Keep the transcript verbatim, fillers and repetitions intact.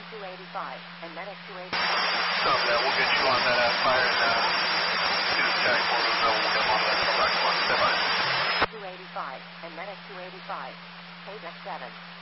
two eighty-five, and medic two eighty-five. So uh, we'll get you on that uh, fire and uh, do the tag for the level. We'll get them on that. Come back. Come on. Stay by. two eighty-five, and medic two eighty-five. Page seven.